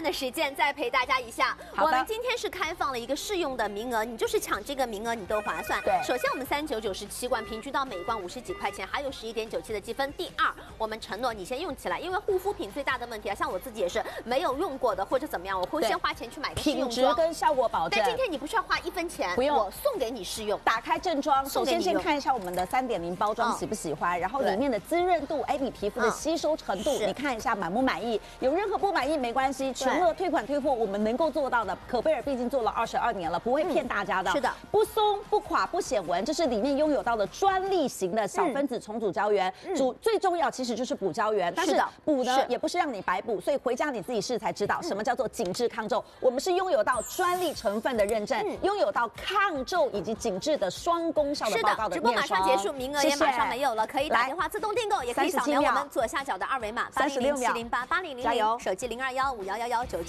的时间再陪大家一下。我们今天是开放了一个试用的名额，你就是抢这个名额，你都划算。 对， 首先我们3997罐，平均到每一罐50几块钱，还有11.97的积分。第二，我们承诺你先用起来，因为护肤品最大的问题啊，像我自己也是没有用过的或者怎么样，我会先花钱去买个试用装， 品质跟效果保证。 但今天你不需要花1分钱， 不用， 我送给你试用。 打开正装，首先先看一下我们的3.0包装喜不喜欢，然后里面的滋润度，哎，你皮肤的吸收程度，你看一下满不满意？有任何不满意没关系，全额退款退货，我们能够做到的。可贝尔毕竟做了22年了，不会骗大家的。 是的， 不松不垮不显纹，这是里面拥有到的专利型的小分子重组胶原。最重要其实就是补胶原，但是补呢也不是让你白补，所以回家你自己试才知道什么叫做紧致抗皱。我们是拥有到专利成分的认证，拥有到抗皱以及紧致的双功效的报告的面霜。直播马上结束，名额也马上没有了，可以打电话自动订购，也可以扫描我们左下角的2维码，80070088000，手机02151119。